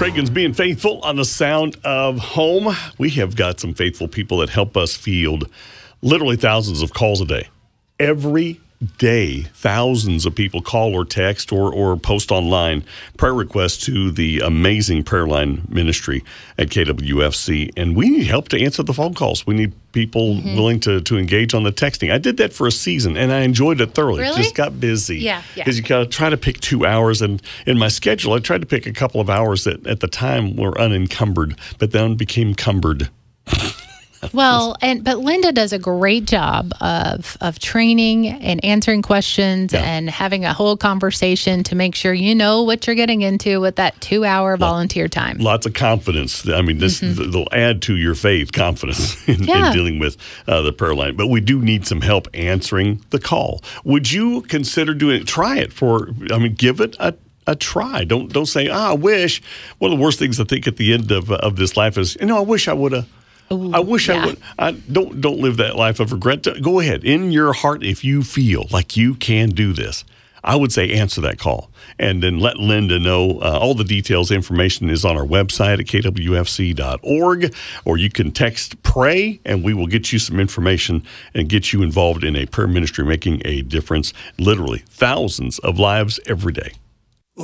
Cragen's being faithful on the sound of home. We have got some faithful people that help us field literally thousands of calls a day. Every day, thousands of people call or text or post online prayer requests to the amazing prayer line ministry at KWFC. And we need help to answer the phone calls. We need people willing to engage on the texting. I did that for a season, and I enjoyed it thoroughly. Really? Just got busy. Yeah. Because you got to try to pick 2 hours. And in my schedule, I tried to pick a couple of hours that at the time were unencumbered, but then became cumbered. Well, but Linda does a great job of training and answering questions and having a whole conversation to make sure you know what you're getting into with that 2-hour volunteer time. Lots of confidence. I mean, this they'll add to your faith, confidence in dealing with the prayer line. But we do need some help answering the call. Would you consider doing it? Try it give it a try. Don't say, I wish. One of the worst things I think at the end of this life is, I wish I would have. I wish I would. Don't live that life of regret. Go ahead. In your heart, if you feel like you can do this, I would say answer that call. And then let Linda know. All the details, information is on our website at kwfc.org. Or you can text PRAY, and we will get you some information and get you involved in a prayer ministry making a difference. Literally thousands of lives every day.